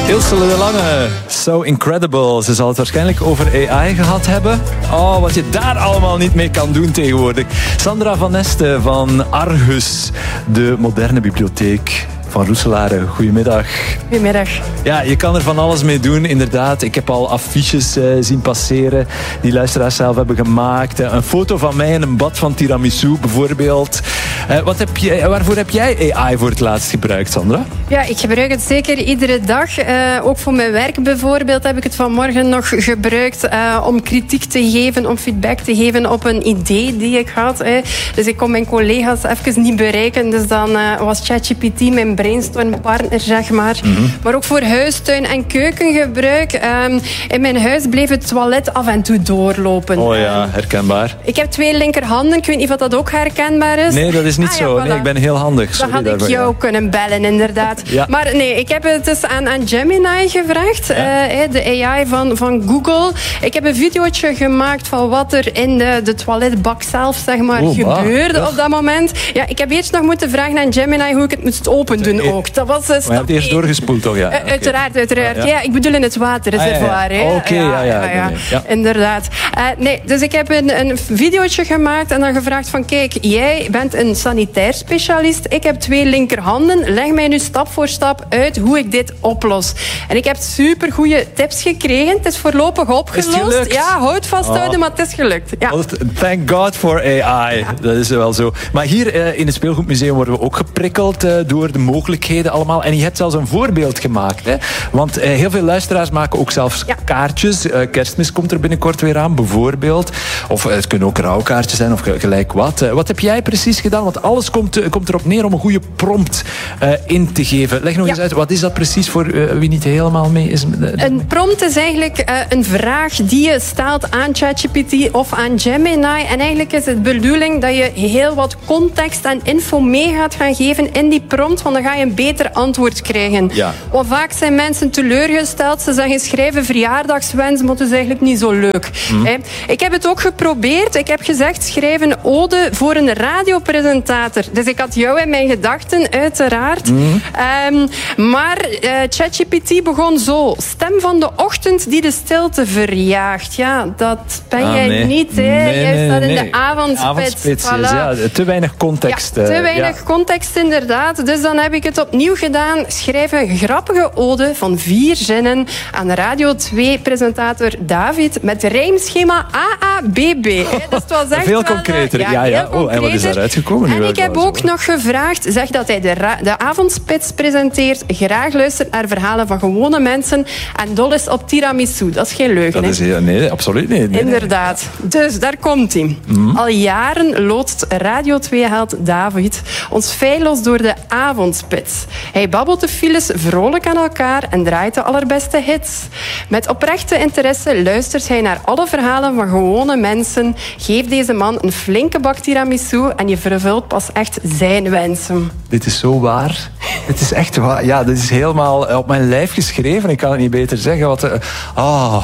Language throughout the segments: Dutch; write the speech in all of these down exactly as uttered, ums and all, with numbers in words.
Ilse de Lange, So Incredible. Ze zal het waarschijnlijk over A I gehad hebben. Oh, wat je daar allemaal niet mee kan doen tegenwoordig. Sandra van Neste van Argus, de moderne bibliotheek van Roeselare. Goedemiddag. Goedemiddag. Ja, je kan er van alles mee doen, inderdaad. Ik heb al affiches uh, zien passeren die luisteraars zelf hebben gemaakt. Uh, een foto van mij in een bad van tiramisu, bijvoorbeeld. Uh, wat heb je, waarvoor heb jij A I voor het laatst gebruikt, Sandra? Ja, ik gebruik het zeker iedere dag. Uh, ook voor mijn werk bijvoorbeeld heb ik het vanmorgen nog gebruikt uh, om kritiek te geven, om feedback te geven op een idee die ik had. Hè. Dus ik kon mijn collega's even niet bereiken. Dus dan uh, was ChatGPT mijn brainstormpartner, zeg maar. Mm-hmm. Maar ook voor huistuin- en keukengebruik. Um, in mijn huis bleef het toilet af en toe doorlopen. Oh ja, herkenbaar. Ik heb twee linkerhanden. Ik weet niet of dat ook herkenbaar is. Nee, dat is niet ah, zo. Ja, voilà. Nee, ik ben heel handig. Sorry, dan had ik jou ja. kunnen bellen, inderdaad. Ja. Maar nee, ik heb het dus aan, aan Gemini gevraagd. Ja. Uh, de A I van, van Google. Ik heb een videootje gemaakt van wat er in de, de toiletbak zelf, zeg maar, oh, gebeurde op dat moment. Ja, ik heb eerst nog moeten vragen aan Gemini hoe ik het moest open doen ook. Dat was dus maar je hebt eerst doorgespoeld, toch? Ja. Uh, okay. Uiteraard, uiteraard. Ah, ja. ja, ik bedoel in het waterreservoir. Ah, ja, ja. Oké, okay, ja, ja, ja, ja, ja. Inderdaad. Uh, nee, dus ik heb een, een videootje gemaakt en dan gevraagd van, kijk, jij bent een sanitair specialist. Ik heb twee linkerhanden. Leg mij nu stap voor stap uit hoe ik dit oplos. En ik heb super goede tips gekregen. Het is voorlopig opgelost. Is ja, houd vasthouden, oh. maar het is gelukt. Ja. Thank God for A I. Dat is wel zo. Maar hier uh, in het Speelgoedmuseum worden we ook geprikkeld uh, door de mogelijkheden allemaal. En je hebt zelfs een voorbeeld gemaakt. Hè? Want uh, heel veel luisteraars maken ook zelfs ja. kaartjes. Uh, Kerstmis komt er binnenkort weer aan, bijvoorbeeld. Of uh, het kunnen ook rouwkaartjes zijn of gelijk wat. Uh, wat heb jij precies gedaan? Want alles komt, uh, komt erop neer om een goede prompt uh, in te geven. Leg nog ja. eens uit, wat is dat precies voor uh, wie niet helemaal mee is? Een prompt is eigenlijk uh, een vraag die je stelt aan ChatGPT of aan Gemini. En eigenlijk is het de bedoeling dat je heel wat context en info mee gaat gaan geven in die prompt, want dan ga je een beter antwoord krijgen. Ja. Want vaak zijn mensen teleurgesteld. Ze zeggen schrijven verjaardagswens, maar het is eigenlijk niet zo leuk. Mm. Hè? Ik heb het ook geprobeerd. Ik heb gezegd schrijf een ode voor een radiopresentator. Dus ik had jou in mijn gedachten, uiteraard. Mm. Um, maar uh, ChatGPT begon zo. Stem van de ochtend die de stilte verjaagt. Ja, dat ben ah, jij nee. niet. Hè? Nee, jij nee, staat nee, in nee. de avondspits. Voilà. Ja, te weinig context. Ja, te weinig ja. context, inderdaad. Dus dan heb ik het opnieuw gedaan. Schrijf een grappige ode van vier zinnen aan Radio twee-presentator David met rijmschema A A B B. Dus het was echt veel concreter. Ja, ja, ja. concreter. Oh, en wat is daaruit gekomen? En ik heb ook zo. nog gevraagd, zeg dat hij de, ra- de avondspits presenteert, graag luistert naar verhalen van gewone mensen en dol is op tiramisu. Dat is geen leugen. Dat is heel, nee, absoluut niet. Nee, Inderdaad. Nee. Dus daar komt hij. Mm. Al jaren loodst Radio twee-held David ons feilloos door de avondspits. Hij babbelt de files vrolijk aan elkaar en draait de allerbeste hits. Met oprechte interesse luistert hij naar alle verhalen van gewone mensen. Geef deze man een flinke bak tiramisu en je vervult pas echt zijn wensen. Dit is zo waar. Het is echt waar. Ja, dit is helemaal op mijn lijf geschreven. Ik kan het niet beter zeggen. Wat, uh, oh...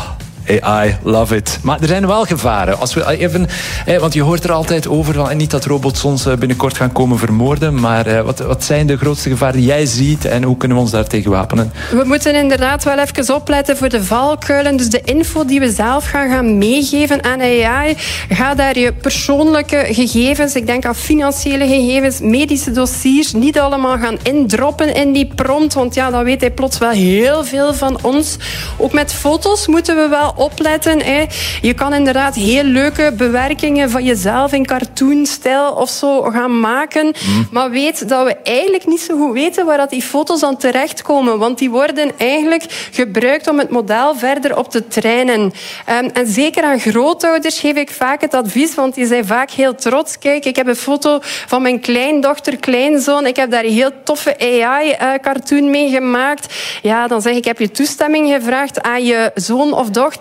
A I, love it. Maar er zijn wel gevaren. Als we even, eh, want je hoort er altijd over, van, niet dat robots ons binnenkort gaan komen vermoorden, maar eh, wat, wat zijn de grootste gevaren die jij ziet en hoe kunnen we ons daartegen wapenen? We moeten inderdaad wel even opletten voor de valkuilen. Dus de info die we zelf gaan, gaan meegeven aan A I, ga daar je persoonlijke gegevens, ik denk aan financiële gegevens, medische dossiers, niet allemaal gaan indroppen in die prompt, want ja, dan weet hij plots wel heel veel van ons. Ook met foto's moeten we wel opletten. Hè. Je kan inderdaad heel leuke bewerkingen van jezelf in cartoonstijl of zo gaan maken. Mm. Maar weet dat we eigenlijk niet zo goed weten waar dat die foto's aan terechtkomen. Want die worden eigenlijk gebruikt om het model verder op te trainen. Um, en zeker aan grootouders geef ik vaak het advies, want die zijn vaak heel trots. Kijk, ik heb een foto van mijn kleindochter, kleinzoon. Ik heb daar een heel toffe A I-cartoon mee gemaakt. Ja, dan zeg ik, ik heb je toestemming gevraagd aan je zoon of dochter.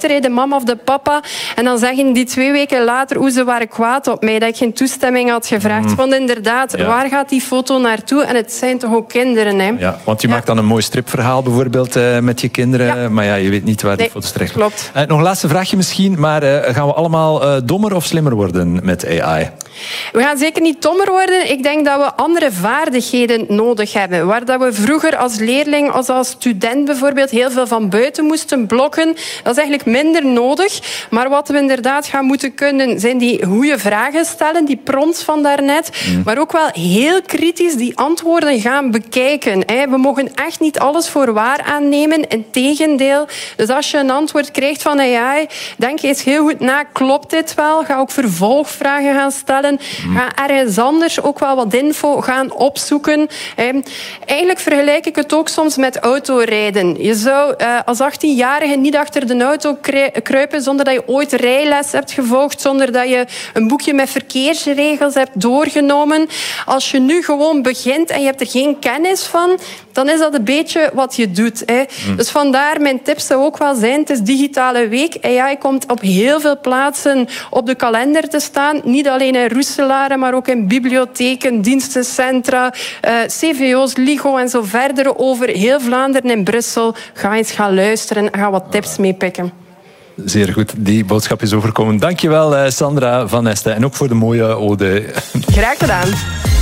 dochter, de mama of de papa. En dan zeggen die twee weken later hoe ze waren kwaad op mij, dat ik geen toestemming had gevraagd. Mm. Want inderdaad, ja. waar gaat die foto naartoe? En het zijn toch ook kinderen, hè? Ja, want je ja. maakt dan een mooi stripverhaal bijvoorbeeld uh, met je kinderen. Ja. Maar ja, je weet niet waar die nee, foto's terecht klopt. Uh, nog een laatste vraagje misschien, maar uh, gaan we allemaal uh, dommer of slimmer worden met A I? We gaan zeker niet dommer worden. Ik denk dat we andere vaardigheden nodig hebben. Waar dat we vroeger als leerling, als, als student bijvoorbeeld, heel veel van buiten moesten blokken. Dat is eigenlijk minder nodig. Maar wat we inderdaad gaan moeten kunnen, zijn die goede vragen stellen, die prompts van daarnet. Mm. Maar ook wel heel kritisch die antwoorden gaan bekijken. We mogen echt niet alles voor waar aannemen. Integendeel. Dus als je een antwoord krijgt van A I, denk eens heel goed na, klopt dit wel? Ga ook vervolgvragen gaan stellen. Ga ergens anders ook wel wat info gaan opzoeken. Eigenlijk vergelijk ik het ook soms met autorijden. Je zou als achttienjarige niet achter de auto kruipen zonder dat je ooit rijles hebt gevolgd, zonder dat je een boekje met verkeersregels hebt doorgenomen. Als je nu gewoon begint en je hebt er geen kennis van, dan is dat een beetje wat je doet. Hè. Mm. Dus vandaar, mijn tips zou ook wel zijn, het is digitale week. A I komt op heel veel plaatsen op de kalender te staan. Niet alleen in Roeselare, maar ook in bibliotheken, dienstencentra, uh, C V O's, LIGO en zo verder over heel Vlaanderen en Brussel. Ga eens gaan luisteren en ga wat tips meepikken. Zeer goed, die boodschap is overkomen. Dankjewel, Sandra van Este. En ook voor de mooie ode. Graag gedaan.